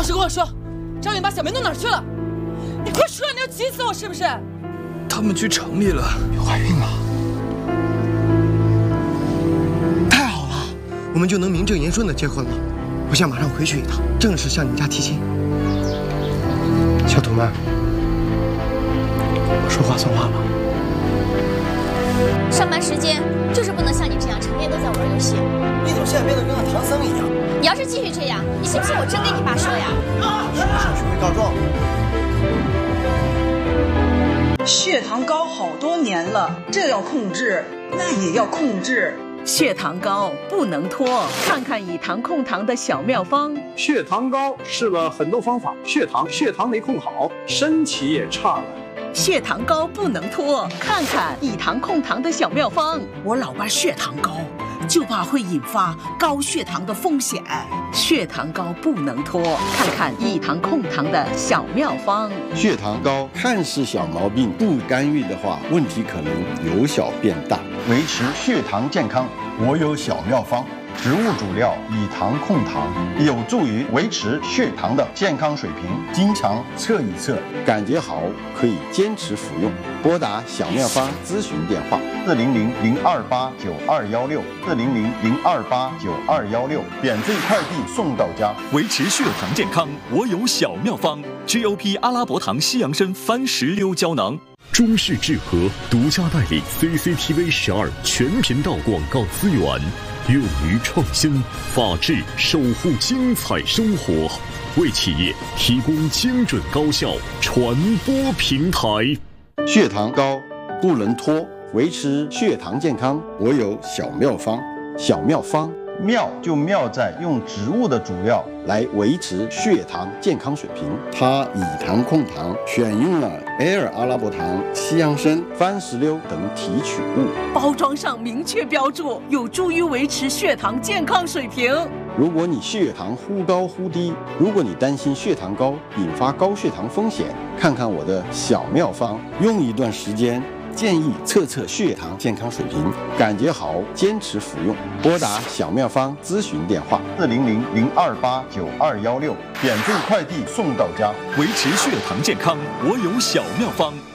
老实跟我说，张远把小梅弄哪儿去了？你快说，你要急死我是不是？ 他们去城里了。 又怀孕了，太好了，我们就能名正言顺的结婚了。我想马上回去一趟，正式向你家提亲。小土们，我说话算话吧。 上班时间就是不能像你这样成天都在玩游戏。 你怎么现在变得跟个唐僧一样？ 你要是继续这样，你信不信我真跟你爸说呀？ 上学会告状。 血糖高好多年了，这要控制，那也要控制。 血糖高不能拖，看看以糖控糖的小妙方。 血糖高试了很多方法，血糖没控好，身体也差了。 血糖高不能拖，看看以糖控糖的小妙方。 我老伴血糖高，就怕会引发高血糖的风险。 血糖高不能拖，看看以糖控糖的小妙方。 血糖高看似小毛病，不干预的话，问题可能由小变大。维持血糖健康，我有小妙方。植物主料以糖控糖，有助于维持血糖的健康水平。经常测一测，感觉好可以坚持服用。拨打小妙方咨询电话：400-028-9216，400-028-9216，免费快递送到家。 维持血糖健康，我有小妙方 ：GOP 阿拉伯糖西洋参番石榴胶囊。 中视智和独家代理 CCTV 12全频道广告资源，勇于创新，法治守护精彩生活，为企业提供精准高效传播平台。 血糖高不能拖，维持血糖健康，我有小妙方。小妙方妙就妙在用植物的主料来维持血糖健康水平。它以糖控糖，选用了埃尔阿拉伯糖、西洋参、番石榴等提取物， 包装上明确标注，有助于维持血糖健康水平。 如果你血糖忽高忽低，如果你担心血糖高引发高血糖风险，看看我的小妙方，用一段时间。建议测测血糖健康水平，感觉好坚持服用。拨打小妙方咨询电话：400-028-9216，免费快递送到家。 维持血糖健康，我有小妙方